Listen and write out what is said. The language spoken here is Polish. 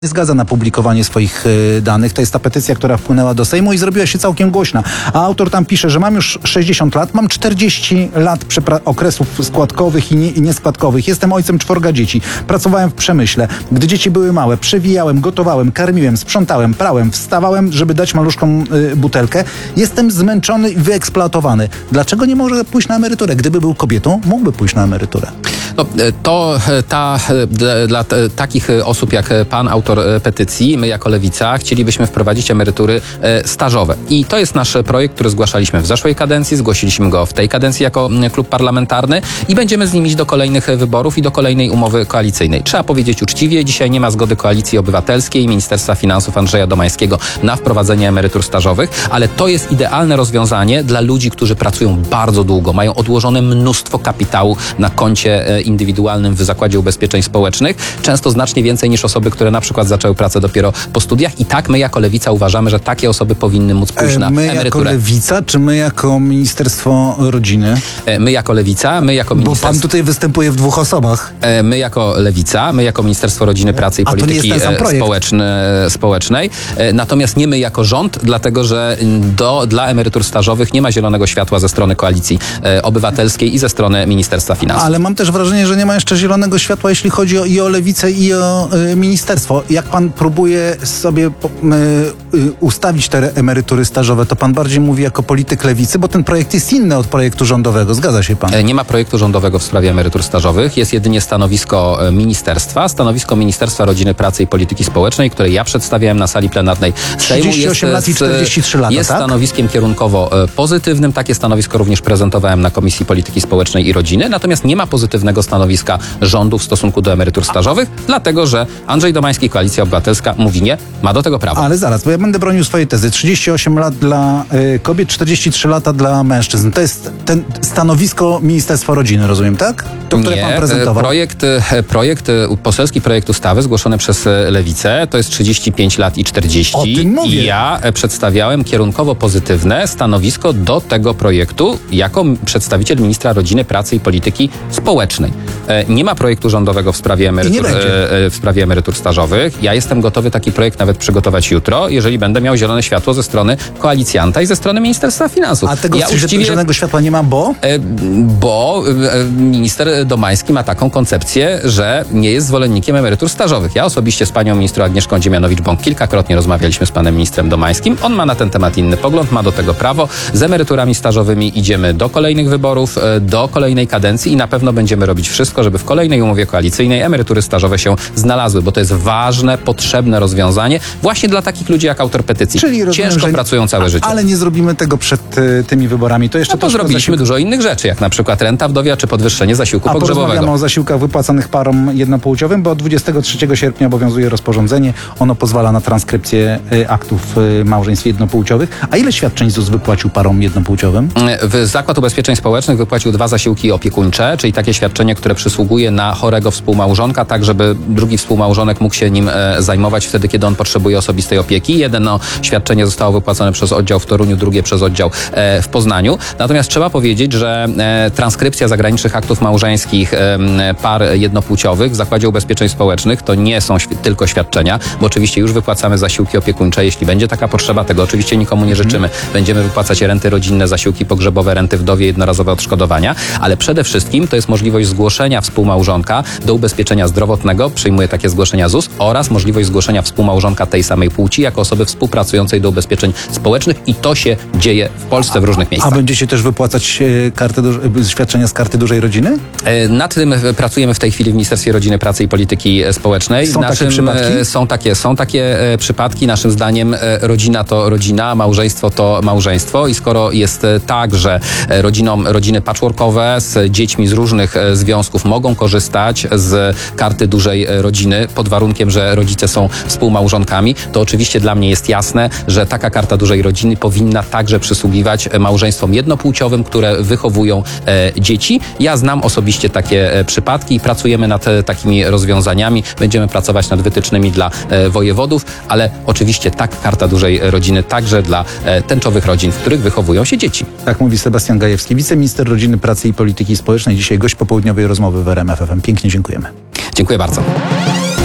nie zgadza na publikowanie swoich danych. To jest ta petycja, która wpłynęła do Sejmu i zrobiła się całkiem głośna. A autor tam pisze, że mam już 60 lat, mam 40 lat okresów składkowych i nieskładkowych. Jestem ojcem 4 dzieci. Pracowałem w przemyśle. Gdy dzieci były małe, przewijałem, gotowałem, karmiłem, sprzątałem, prałem, wstawałem, żeby dać maluszkom butelkę. Jestem zmęczony i wyeksploatowany. Dlaczego nie może pójść na emeryturę? Gdyby był kobietą, mógłby pójść na emeryturę. No, dla takich osób jak pan, autor petycji, my jako Lewica chcielibyśmy wprowadzić emerytury stażowe. I to jest nasz projekt, który zgłaszaliśmy w zeszłej kadencji, zgłosiliśmy go w tej kadencji jako klub parlamentarny i będziemy z nim iść do kolejnych wyborów i do kolejnej umowy koalicyjnej. Trzeba powiedzieć uczciwie, dzisiaj nie ma zgody Koalicji Obywatelskiej i Ministerstwa Finansów Andrzeja Domańskiego na wprowadzenie emerytur stażowych, ale to jest idealne rozwiązanie dla ludzi, którzy pracują bardzo długo, mają odłożone mnóstwo kapitału na koncie indywidualnym w Zakładzie Ubezpieczeń Społecznych, często znacznie więcej niż osoby, które na przykład zaczęły pracę dopiero po studiach i tak my jako Lewica uważamy, że takie osoby powinny móc pójść na emeryturę. My jako Lewica, czy my jako Ministerstwo Rodziny? My jako Lewica, my jako Ministerstwo... Bo pan tutaj występuje w 2 osobach. My jako Lewica, my jako Ministerstwo Rodziny, Pracy i Polityki Społecznej. Natomiast nie my jako rząd, dlatego że dla emerytur stażowych nie ma zielonego światła ze strony Koalicji Obywatelskiej i ze strony Ministerstwa Finansów. Ale mam też wrażenie, że nie ma jeszcze zielonego światła, jeśli chodzi i o Lewicę, i o ministerstwo. Jak pan próbuje sobie ustawić te emerytury stażowe, to pan bardziej mówi jako polityk Lewicy, bo ten projekt jest inny od projektu rządowego. Zgadza się pan? Nie ma projektu rządowego w sprawie emerytur stażowych. Jest jedynie stanowisko ministerstwa. Stanowisko Ministerstwa Rodziny, Pracy i Polityki Społecznej, które ja przedstawiałem na sali plenarnej Sejmu. 38 lat i 43 lata, jest tak? stanowiskiem kierunkowo pozytywnym. Takie stanowisko również prezentowałem na Komisji Polityki Społecznej i Rodziny. Natomiast nie ma pozytywnego stanowiska rządu w stosunku do emerytur stażowych, dlatego że Andrzej Domański, Koalicja Obywatelska mówi nie, ma do tego prawo. Ale zaraz, bo ja będę bronił swojej tezy. 38 lat dla kobiet, 43 lata dla mężczyzn. To jest ten stanowisko Ministerstwa Rodziny, rozumiem, tak? To, które pan prezentował. Poselski projekt ustawy zgłoszony przez Lewicę to jest 35 lat i 40. O tym mówię. I ja przedstawiałem kierunkowo pozytywne stanowisko do tego projektu jako przedstawiciel ministra Rodziny, Pracy i Polityki Społecznej. Nie ma projektu rządowego w sprawie emerytur stażowych. Ja jestem gotowy taki projekt nawet przygotować jutro, jeżeli będę miał zielone światło ze strony koalicjanta i ze strony Ministerstwa Finansów. A tego zielonego światła nie ma, bo? Bo minister Domański ma taką koncepcję, że nie jest zwolennikiem emerytur stażowych. Ja osobiście z panią ministrą Agnieszką Dziemianowicz-Bąk kilkakrotnie rozmawialiśmy z panem ministrem Domańskim. On ma na ten temat inny pogląd, ma do tego prawo. Z emeryturami stażowymi idziemy do kolejnych wyborów, do kolejnej kadencji i na pewno będziemy robić wszystko, żeby w kolejnej umowie koalicyjnej emerytury stażowe się znalazły, bo to jest ważne, potrzebne rozwiązanie właśnie dla takich ludzi jak autor petycji. Czyli rozumiem, ciężko pracują całe życie. Ale nie zrobimy tego przed tymi wyborami. To jeszcze to zrobiliśmy dużo innych rzeczy, jak na przykład renta wdowia czy podwyższenie zasiłku pogrzebowego. Porozmawiamy o zasiłkach wypłacanych parom jednopłciowym, bo od 23 sierpnia obowiązuje rozporządzenie. Ono pozwala na transkrypcję aktów małżeństw jednopłciowych. A ile świadczeń ZUS wypłacił parom jednopłciowym? Zakład Ubezpieczeń Społecznych wypłacił 2 zasiłki opiekuńcze, czyli takie świadczenie, które przysługuje na chorego współmałżonka, tak żeby drugi współmałżonek mógł się nim zajmować wtedy, kiedy on potrzebuje osobistej opieki. Jedno świadczenie zostało wypłacone przez oddział w Toruniu, drugie przez oddział w Poznaniu. Natomiast trzeba powiedzieć, że transkrypcja zagranicznych aktów małżeńskich par jednopłciowych w Zakładzie Ubezpieczeń Społecznych to nie są tylko świadczenia, bo oczywiście już wypłacamy zasiłki opiekuńcze. Jeśli będzie taka potrzeba, tego oczywiście nikomu nie życzymy. Będziemy wypłacać renty rodzinne, zasiłki pogrzebowe, renty wdowie, jednorazowe odszkodowania, ale przede wszystkim to jest możliwość zgłoszenia współmałżonka do ubezpieczenia zdrowotnego, przyjmuje takie zgłoszenia ZUS, oraz możliwość zgłoszenia współmałżonka tej samej płci jako osoby współpracującej do ubezpieczeń społecznych i to się dzieje w Polsce w różnych miejscach. A będziecie też wypłacać świadczenia z karty dużej rodziny? Nad tym pracujemy w tej chwili w Ministerstwie Rodziny, Pracy i Polityki Społecznej. Są takie przypadki? Są takie przypadki. Naszym zdaniem rodzina to rodzina, małżeństwo to małżeństwo i skoro jest tak, że rodziny patchworkowe z dziećmi z różnych związków mogą korzystać z karty dużej rodziny pod warunkiem, że rodzice są współmałżonkami, to oczywiście dla mnie jest jasne, że taka karta dużej rodziny powinna także przysługiwać małżeństwom jednopłciowym, które wychowują dzieci. Ja znam osobiście takie przypadki i pracujemy nad takimi rozwiązaniami. Będziemy pracować nad wytycznymi dla wojewodów, ale oczywiście tak, karta dużej rodziny także dla tęczowych rodzin, w których wychowują się dzieci. Tak mówi Sebastian Gajewski, wiceminister Rodziny, Pracy i Polityki Społecznej. Dzisiaj gość popołudniowej rozmowy w RMF FM. Pięknie dziękujemy. Dziękuję bardzo.